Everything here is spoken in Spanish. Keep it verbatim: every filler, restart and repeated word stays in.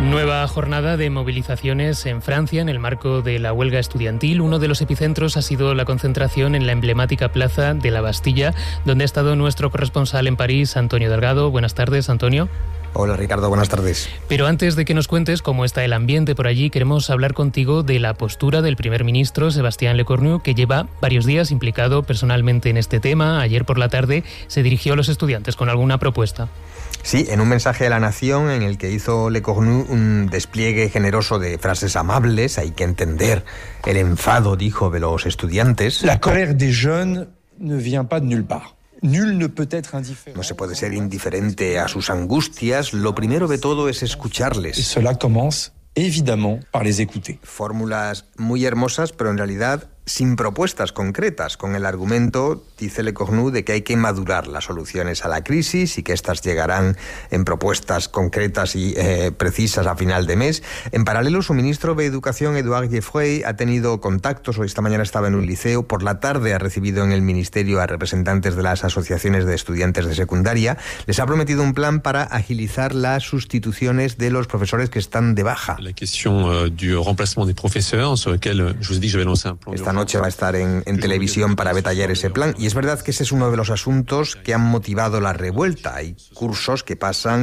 Nueva jornada de movilizaciones en Francia en el marco de la huelga estudiantil. Uno de los epicentros ha sido la concentración en la emblemática plaza de la Bastilla, donde ha estado nuestro corresponsal en París, Antonio Delgado. Buenas tardes, Antonio. Hola Ricardo, buenas tardes. Pero antes de que nos cuentes cómo está el ambiente por allí, queremos hablar contigo de la postura del primer ministro Sébastien Lecornu, que lleva varios días implicado personalmente en este tema. Ayer por la tarde se dirigió a los estudiantes con alguna propuesta. Sí, en un mensaje a la nación en el que hizo Lecornu un despliegue generoso de frases amables. Hay que entender el enfado, dijo, de los estudiantes. La colère des jeunes ne vient pas de nulle part. No se puede ser indiferente a sus angustias. Lo primero de todo es escucharles. Y cela commence, évidemment, par les écouter. Fórmulas muy hermosas, pero en realidad sin propuestas concretas, con el argumento, dice Lecornu, de que hay que madurar las soluciones a la crisis y que éstas llegarán en propuestas concretas y eh, precisas a final de mes. En paralelo, su ministro de Educación, Édouard Geoffroy, ha tenido contactos. Hoy esta mañana estaba en un liceo. Por la tarde ha recibido en el ministerio a representantes de las asociaciones de estudiantes de secundaria. Les ha prometido un plan para agilizar las sustituciones de los profesores que están de baja. La cuestión uh, du remplacement des professeurs, sur lequel je vous ai dit que je vais lancer un plan. Esta noche va a estar en, en televisión para detallar ese plan. Y es verdad que ese es uno de los asuntos que han motivado la revuelta. Hay cursos que pasan